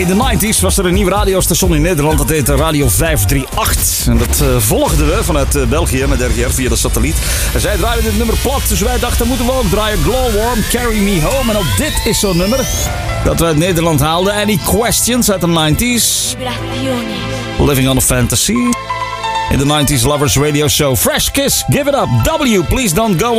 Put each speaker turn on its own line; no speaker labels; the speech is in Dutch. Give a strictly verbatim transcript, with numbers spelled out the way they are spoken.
In de negentig was er een nieuw radiostation in Nederland. Dat heette Radio vijf drie acht. En dat uh, volgden we vanuit uh, België met R G R via de satelliet. En zij draaiden dit nummer plat. Dus wij dachten, moeten we ook draaien. Glowworm, Carry Me Home. En ook dit is zo'n nummer dat we uit Nederland haalden. Any Questions uit de negentig. Living on a Fantasy. In de negentig Lovers Radio Show. Fresh Kiss, Give It Up. W, Please Don't Go.